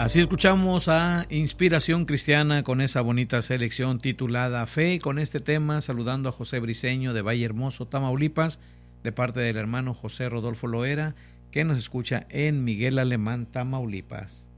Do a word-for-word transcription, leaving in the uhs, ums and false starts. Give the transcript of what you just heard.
Así escuchamos a Inspiración Cristiana con esa bonita selección titulada Fe, y con este tema saludando a José Briceño de Valle Hermoso, Tamaulipas, de parte del hermano José Rodolfo Loera, que nos escucha en Miguel Alemán, Tamaulipas.